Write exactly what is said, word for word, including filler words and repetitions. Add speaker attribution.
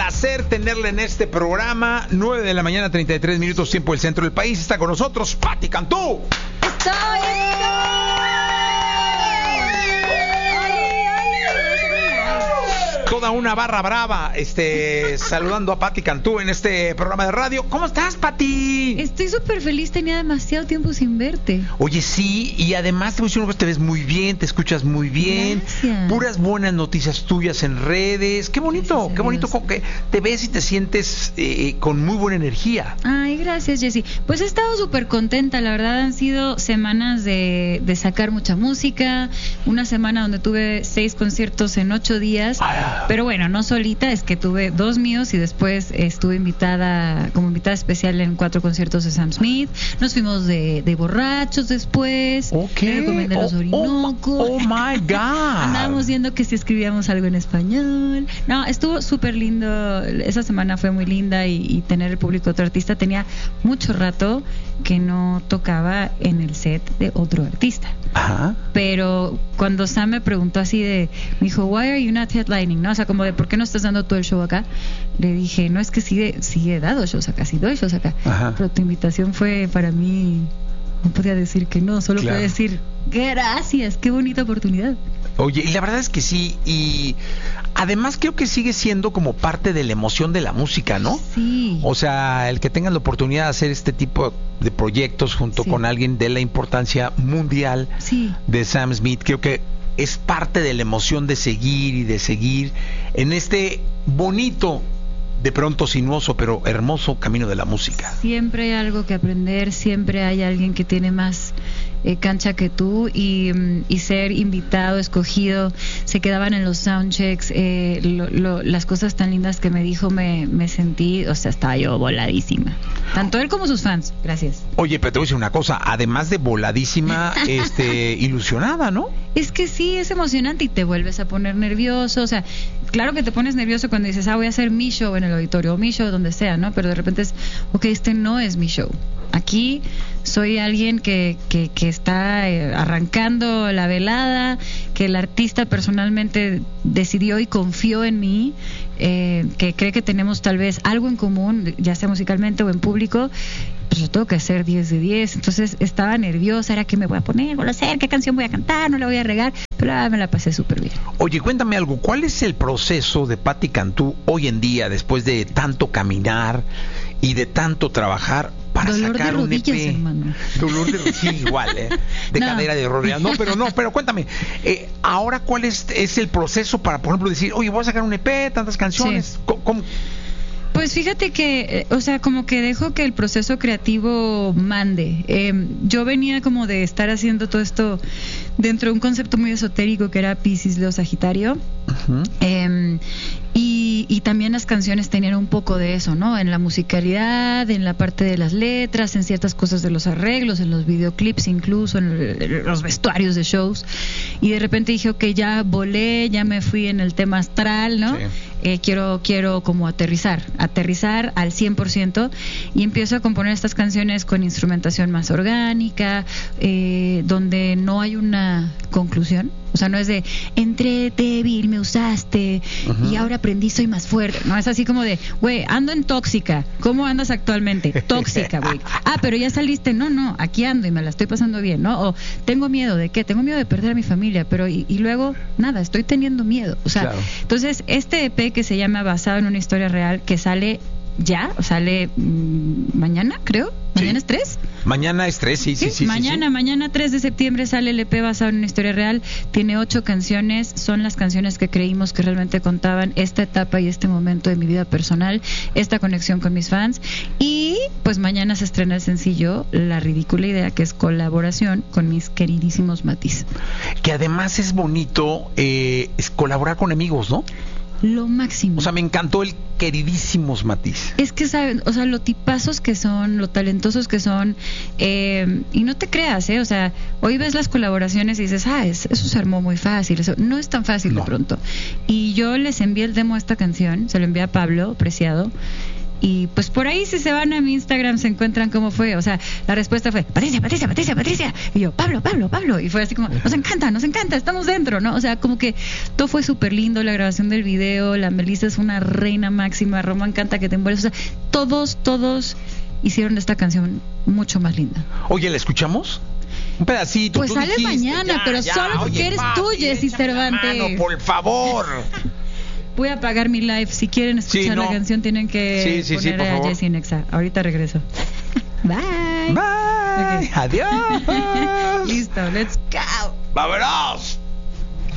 Speaker 1: placer tenerla en este programa. nueve de la mañana, treinta y tres minutos, tiempo del centro del país. Está con nosotros Pati Cantú.
Speaker 2: ¡Estoy!
Speaker 1: Toda una barra brava, este, saludando a Pati Cantú en este programa de radio. ¿Cómo estás, Pati?
Speaker 2: Estoy súper feliz, tenía demasiado tiempo sin verte.
Speaker 1: Oye, sí, y además te voy a decir una cosa, te ves muy bien, te escuchas muy bien.
Speaker 2: Gracias.
Speaker 1: Puras buenas noticias tuyas en redes. Qué bonito, qué bonito como que te ves y te sientes eh, con muy buena energía.
Speaker 2: Ay, gracias, Jessy. Pues he estado súper contenta, la verdad han sido semanas de, de sacar mucha música, una semana donde tuve seis conciertos en ocho días.
Speaker 1: Ah.
Speaker 2: Pero bueno, no solita, es que tuve dos míos y después estuve invitada, como invitada especial en cuatro conciertos de Sam Smith. Nos fuimos de, de borrachos después.
Speaker 1: Ok.
Speaker 2: Le recomendé Los
Speaker 1: Oh,
Speaker 2: Orinoco.
Speaker 1: Oh, oh my God.
Speaker 2: Andábamos viendo que si escribíamos algo en español. No, estuvo súper lindo. Esa semana fue muy linda y, y tener el público de otro artista. Tenía mucho rato que no tocaba en el set de otro artista.
Speaker 1: Ajá.
Speaker 2: Pero cuando Sam me preguntó así de, me dijo, why are you not headlining? ¿No? O sea, como de, ¿por qué no estás dando todo el show acá? Le dije, no, es que sí, de, sí he dado shows acá, sí doy shows acá.
Speaker 1: Ajá.
Speaker 2: Pero tu invitación fue para mí, no podía decir que no, solo
Speaker 1: Claro.
Speaker 2: podía decir, gracias, qué bonita oportunidad.
Speaker 1: Oye, y la verdad es que sí, y además creo que sigue siendo como parte de la emoción de la música, ¿no?
Speaker 2: Sí.
Speaker 1: O sea, el que tengan la oportunidad de hacer este tipo de proyectos junto
Speaker 2: Sí.
Speaker 1: con alguien de la importancia mundial
Speaker 2: Sí.
Speaker 1: de Sam Smith, creo que es parte de la emoción de seguir y de seguir en este bonito, de pronto sinuoso, pero hermoso camino de la música.
Speaker 2: Siempre hay algo que aprender, siempre hay alguien que tiene más eh, cancha que tú y, mm, y ser invitado, escogido, se quedaban en los soundchecks, eh, lo, lo, las cosas tan lindas que me dijo, me, me sentí, o sea, estaba yo voladísima. Tanto él como sus fans. Gracias.
Speaker 1: Oye, pero te voy a decir una cosa, además de voladísima, este, ilusionada, ¿no?
Speaker 2: Es que sí, es emocionante y te vuelves a poner nervioso, o sea, claro que te pones nervioso cuando dices, ah, voy a hacer mi show en el auditorio, o mi show donde sea, ¿no? Pero de repente es, ok, este no es mi show. Aquí soy alguien que, que, que está eh, arrancando la velada, que el artista personalmente decidió y confió en mí, eh, que cree que tenemos tal vez algo en común, ya sea musicalmente o en público, pues yo tengo que hacer diez de diez. Entonces estaba nerviosa, era qué me voy a poner, voy a hacer, qué canción voy a cantar, no la voy a regar, pero ah, me la pasé súper bien.
Speaker 1: Oye, cuéntame algo, ¿cuál es el proceso de Pati Cantú hoy en día, después de tanto caminar y de tanto trabajar para
Speaker 2: Dolor
Speaker 1: sacar
Speaker 2: de
Speaker 1: un E
Speaker 2: rodillas,
Speaker 1: P?
Speaker 2: hermano.
Speaker 1: Dolor de rodillas, sí, igual, ¿eh? De
Speaker 2: No.
Speaker 1: cadera, de rodillas. No, pero no, pero cuéntame, eh, ahora, ¿cuál es, es el proceso para, por ejemplo, decir, oye, voy a sacar un E P, tantas canciones?
Speaker 2: Sí.
Speaker 1: ¿Cómo- cómo?
Speaker 2: Pues fíjate que, eh, o sea, como que dejo que el proceso creativo mande. Eh, yo venía como de estar haciendo todo esto dentro de un concepto muy esotérico que era Piscis, Leo, Sagitario.
Speaker 1: Uh-huh.
Speaker 2: Eh, y, y también las canciones tenían un poco de eso, ¿no? En la musicalidad, en la parte de las letras, en ciertas cosas de los arreglos, en los videoclips incluso, en el- los vestuarios de shows. Y de repente dije, ok, ya volé, ya me fui en el tema astral, ¿no?
Speaker 1: Sí.
Speaker 2: Eh, quiero quiero como aterrizar, aterrizar al cien por ciento y empiezo a componer estas canciones con instrumentación más orgánica, eh, donde no hay una conclusión. O sea, no es de, entré débil, me usaste,
Speaker 1: Ujú.
Speaker 2: y ahora aprendí, soy más fuerte. No, es así como de, güey, ando en tóxica. ¿Cómo andas actualmente? Tóxica, güey. Ah, pero ya saliste. No, no, aquí ando y me la estoy pasando bien, ¿no? O tengo miedo de qué? Tengo miedo de perder a mi familia, pero y, y luego, nada, estoy teniendo miedo. O sea,
Speaker 1: Claro.
Speaker 2: entonces, este E P que se llama Basado en una historia real, que sale ya, sale mmm, mañana, creo. ¿Mañana
Speaker 1: Sí.
Speaker 2: es tres?
Speaker 1: Mañana es tres, sí, sí, sí. sí,
Speaker 2: mañana,
Speaker 1: sí.
Speaker 2: mañana tres de septiembre sale el E P basado en una historia real. Tiene ocho canciones, son las canciones que creímos que realmente contaban esta etapa y este momento de mi vida personal, esta conexión con mis fans. Y pues mañana se estrena el sencillo La Ridícula Idea, que es colaboración con mis queridísimos Matiz.
Speaker 1: Que además es bonito eh, es colaborar con amigos, ¿no?
Speaker 2: Lo máximo.
Speaker 1: O sea, me encantó el queridísimos Matiz.
Speaker 2: Es que saben, o sea, lo tipazos que son, lo talentosos que son, eh, y no te creas, ¿eh? O sea, hoy ves las colaboraciones y dices, ah, es- eso se armó muy fácil, eso no es tan fácil
Speaker 1: No.
Speaker 2: de pronto. Y yo les envié el demo a esta canción, se lo envié a Pablo Preciado, Y pues por ahí si se van a mi Instagram se encuentran cómo fue. O sea, la respuesta fue Patricia, Patricia, Patricia, Patricia. Y yo, Pablo, Pablo, Pablo. Y fue así como, nos encanta, nos encanta, estamos dentro, ¿no? O sea, como que todo fue súper lindo, la grabación del video, la Melissa es una reina máxima, Roma encanta que te envuelves. O sea, todos, todos hicieron esta canción mucho más linda.
Speaker 1: Oye, ¿la escuchamos? Un pedacito.
Speaker 2: Pues
Speaker 1: tú
Speaker 2: sale
Speaker 1: dijiste,
Speaker 2: mañana,
Speaker 1: ya,
Speaker 2: pero
Speaker 1: ya,
Speaker 2: solo porque
Speaker 1: oye,
Speaker 2: eres
Speaker 1: papi,
Speaker 2: tú, Jessy
Speaker 1: échame la
Speaker 2: Cervantes.
Speaker 1: mano, por favor.
Speaker 2: Voy a apagar mi live. Si quieren escuchar
Speaker 1: Sí, no.
Speaker 2: la canción, tienen que
Speaker 1: Sí, sí, sí,
Speaker 2: poner
Speaker 1: por
Speaker 2: a
Speaker 1: favor.
Speaker 2: Jessy Nexa. Ahorita regreso. Bye.
Speaker 1: Bye.
Speaker 2: Ok.
Speaker 1: Adiós.
Speaker 2: Listo, let's go.
Speaker 1: ¡Vámonos!